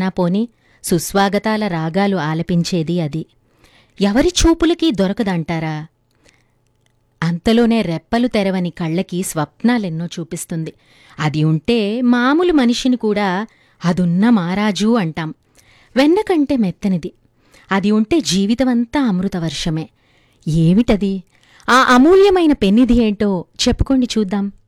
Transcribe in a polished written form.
పోని సుస్వాగతాల రాగాలు ఆలపించేది అది. ఎవరి చూపులకి దొరకదంటారా? అంతలోనే రెప్పలు తెరవని కళ్ళకి స్వప్నాలెన్నో చూపిస్తుంది. అది ఉంటే మామూలు మనిషిని కూడా అదున్న మారాజు అంటాం. వెన్నకంటే మెత్తనిది. అది ఉంటే జీవితమంతా అమృతవర్షమే. ఏమిటది? ఆ అమూల్యమైన పెన్నిధి ఏంటో చెప్పుకోండి చూద్దాం.